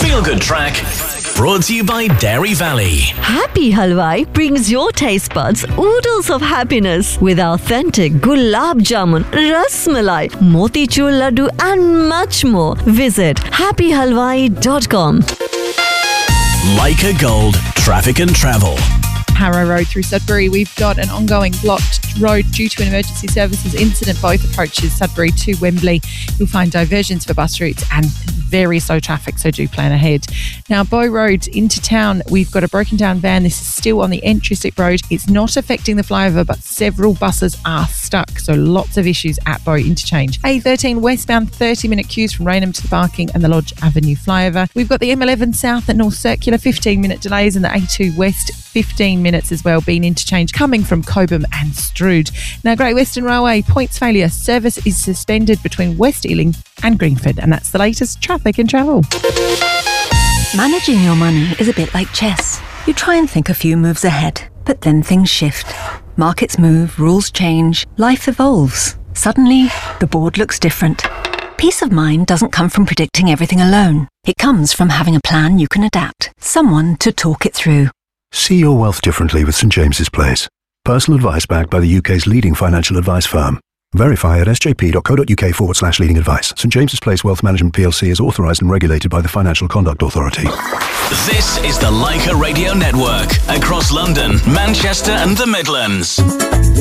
feel-good track brought to you by Dairy Valley. Happy Halwai brings your taste buds oodles of happiness with authentic gulab jamun, ras malai, motichur laddu and much more. Visit happyhalwai.com. Leica Gold Traffic and Travel. Harrow Road through Sudbury, we've got an ongoing blocked road due to an emergency services incident. Both approaches Sudbury to Wembley. You'll find diversions for bus routes and very slow traffic, so do plan ahead. Now, Bow Road into town, we've got a broken down van. This is still on the entry slip road. It's not affecting the flyover, but several buses are stuck, so lots of issues at Bow Interchange. A13 westbound, 30-minute queues from Raynham to the Barking and the Lodge Avenue flyover. We've got the M11 south at North Circular, 15-minute delays, and the A2 west, 15 minutes as well, being interchange coming from Cobham and Strood. Now, Great Western Railway, points failure. Service is suspended between West Ealing and Greenford. And that's the latest traffic and travel. Managing your money is a bit like chess. You try and think a few moves ahead, but then things shift. Markets move, rules change, life evolves. Suddenly, the board looks different. Peace of mind doesn't come from predicting everything alone. It comes from having a plan you can adapt, someone to talk it through. See your wealth differently with St James's Place. Personal advice backed by the UK's leading financial advice firm. Verify at sjp.co.uk/leading advice. St James's Place Wealth Management PLC is authorised and regulated by the Financial Conduct Authority. This is the Leica Radio Network across London, Manchester and the Midlands.